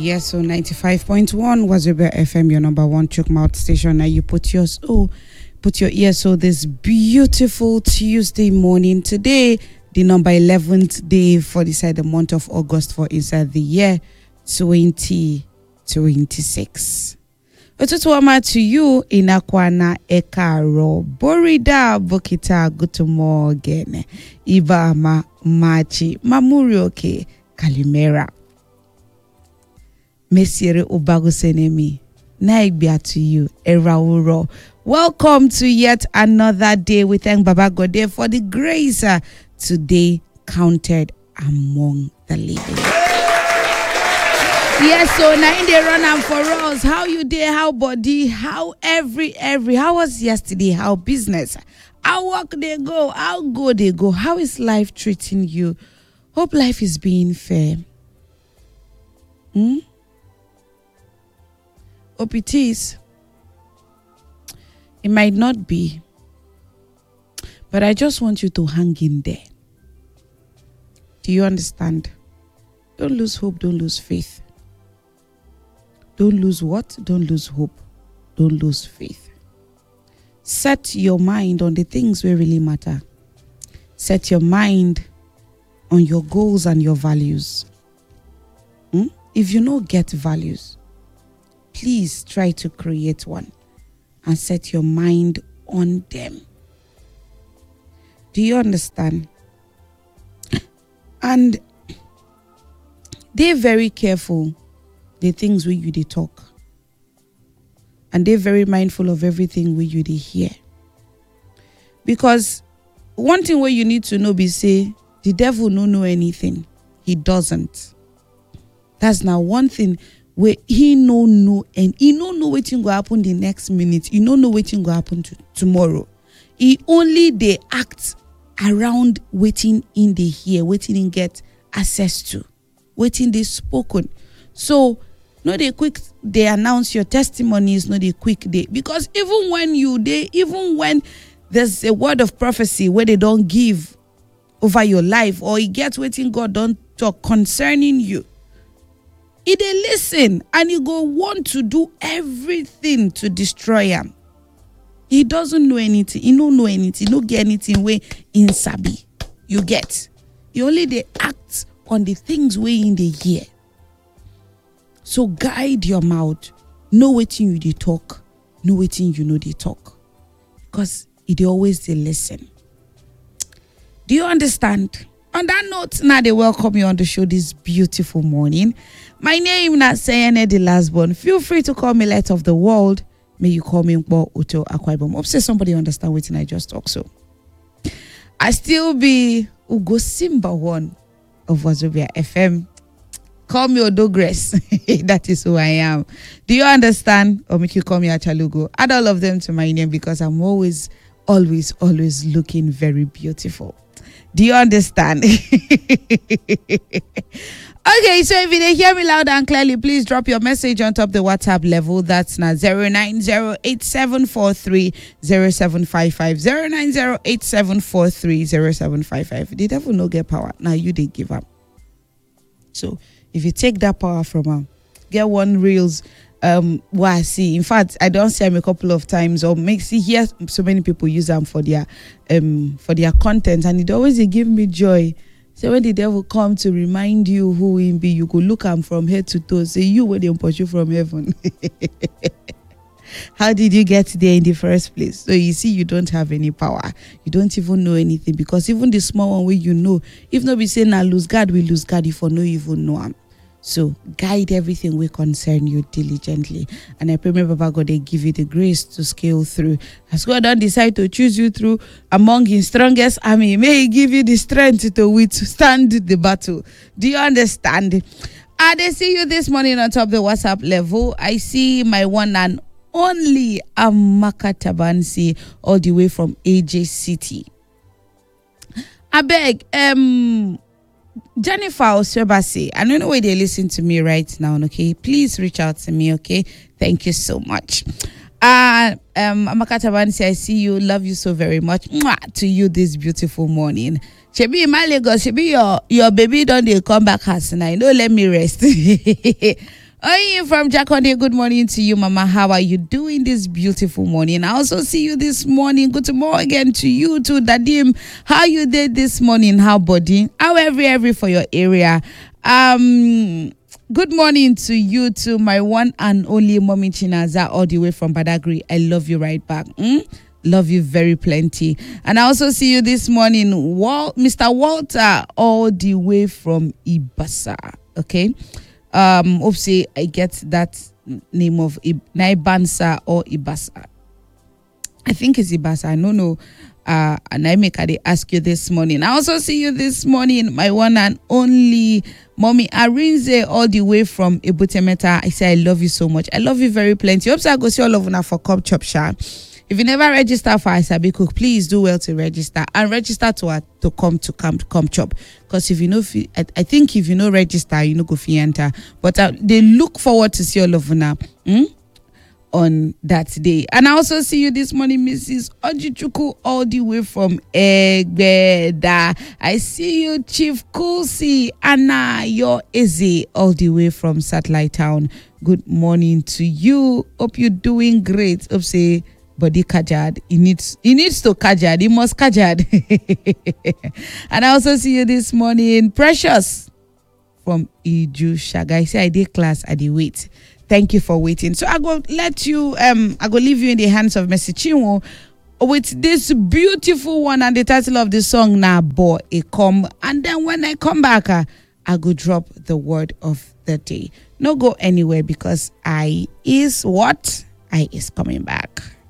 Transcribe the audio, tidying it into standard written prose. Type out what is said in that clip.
Yes, so 95.1 Wazobia FM, your number one Chukmouth station. Now you put your ear so this beautiful Tuesday morning. Today, the number 11th day for inside the month of August for inside the year 2026. Otutuama to you inakwana ekaro borida bokita good morning ibama machi mamurioke kalimera Mesiere Obagosenemi Naibia to you Erauro. Welcome to yet another day. We thank Baba God for the grace today counted among the living. Yes, so now in the run and for us, how you day, how body, how every, how was yesterday, how business, how work they go, how good they go, how is life treating you? Hope life is being fair. Hope it is. It might not be, but I just want you to hang in there. Do you understand? Don't lose hope, don't lose faith. Don't lose what? Don't lose hope. Don't lose faith. Set your mind on the things that really matter. Set your mind on your goals and your values. If you don't get values, please try to create one and set your mind on them. Do you understand? And they're very careful the things where you they talk. And they're very mindful of everything where you they hear. Because one thing where you need to know be say, the devil don't know anything. He doesn't. That's now one thing where he no know and he no know what will happen the next minute. He no know what will happen tomorrow. He only they act around waiting in the hear, waiting in get access to, waiting they spoken. So no they quick they announce your testimonies, no they quick they because even when there's a word of prophecy where they don't give over your life or he gets waiting God don't talk concerning you. He they listen and he go want to do everything to destroy him. He doesn't know anything. He don't know anything. He don't get anything way in sabi. You get. He only they act on the things way in the ear. So guide your mouth. Know what you they talk. Know what you know they talk. Because they always they listen. Do you understand? On that note, now they welcome you on the show this beautiful morning. My name is Sayene the Lastborn. Feel free to call me Light of the World. May you call me Mpo Uto Akwaibom. Hope somebody understand what I just talk so. I still be Ugo Simba one of Wazobia FM. Call me Odogress. That is who I am. Do you understand? Or make you call me Achalugo. Add all of them to my name because I'm always looking very beautiful. Do you understand? Okay, so if you didn't hear me loud and clearly, please drop your message on top the WhatsApp level. That's now 09087430755. 09087430755. The devil no get power. Now you did give up. So if you take that power from her, get one reels. What I see. In fact, I don't see them a couple of times or hear so many people use them for their content, and it always give me joy. So when the devil come to remind you who he be, you could look him from head to toe. Say you were the pursue from heaven. How did you get there in the first place? So you see, you don't have any power. You don't even know anything because even the small one way you know, if not be saying now lose God, we lose God if no even know him. So guide everything we concern you diligently. And I pray may Baba God they give you the grace to scale through. As God don't decide to choose you through among his strongest army, may he give you the strength to withstand the battle. Do you understand? I see you this morning on top of the WhatsApp level. I see my one and only Amaka Tabansi all the way from AJ City. I beg, Jennifer Osebasi, I don't know where they listen to me right now, okay? Please reach out to me, okay? Thank you so much. Amaka Tabansi, I see you. Love you so very much. Mwah, to you this beautiful morning. Shebi in my Lagos, Shebi your baby don't they come back house now. Don't let me rest. Oye from Jakonde, good morning to you, Mama. How are you doing this beautiful morning? I also see you this morning. Good morning again to you too, Dadim. How you did this morning? How body? How every for your area? Good morning to you too, my one and only Mommy Chinaza, all the way from Badagry. I love you right back. Love you very plenty. And I also see you this morning, Mr. Walter, all the way from Ibasa. Okay. Hope say I get that name of Naibansa or Ibasa. I think it's Ibasa. I don't know. And I make I ask you this morning. I also see you this morning, my one and only Mommy Arinze, all the way from Ebutemeta. I say I love you so much. I love you very plenty. Hope I go see all of you for Cup Chop Sha. If you never register for Isabi Cook, please do well to register and register to come chop. Because if you know, I think if you know register, you know go fi enter. But they look forward to see all of you on that day. And I also see you this morning, Mrs. Ojichuku, all the way from Egbeda. I see you, Chief Kulsi Anna, your Eze, all the way from Satellite Town. Good morning to you. Hope you're doing great. Hope say body kajad. He needs to kajad. He must kajad. And I also see you this morning, Precious from Iju Shaga. I say I did class, I did wait. Thank you for waiting. So I go let you I go leave you in the hands of Messi Chinwo with this beautiful one, and the title of the song na Bo E Come. And then when I come back, I go drop the word of the day. No go anywhere, because I is coming back.